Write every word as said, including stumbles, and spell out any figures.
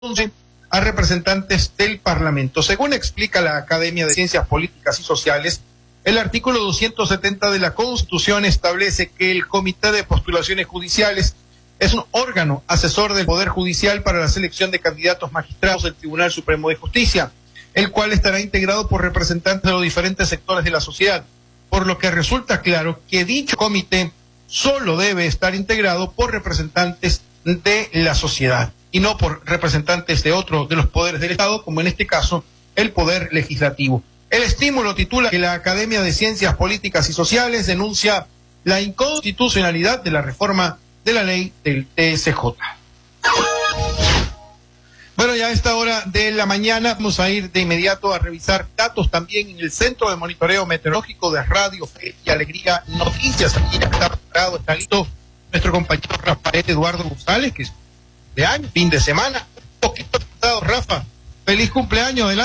a representantes del Parlamento. Según explica la Academia de Ciencias Políticas y Sociales, el artículo doscientos setenta de la Constitución establece que el Comité de Postulaciones Judiciales es un órgano asesor del Poder Judicial para la selección de candidatos magistrados del Tribunal Supremo de Justicia, el cual estará integrado por representantes de los diferentes sectores de la sociedad, por lo que resulta claro que dicho comité solo debe estar integrado por representantes de la sociedad y no por representantes de otro de los poderes del Estado, como en este caso el Poder Legislativo. El estímulo titula que la Academia de Ciencias Políticas y Sociales denuncia la inconstitucionalidad de la reforma de la ley del T S J. Bueno, ya a esta hora de la mañana vamos a ir de inmediato a revisar datos también en el Centro de Monitoreo Meteorológico de Radio Fe y Alegría Noticias. Aquí ya está preparado, está listo nuestro compañero Rafael Eduardo González, que es de año, fin de semana, un poquito pasado. Rafa, feliz cumpleaños, adelante.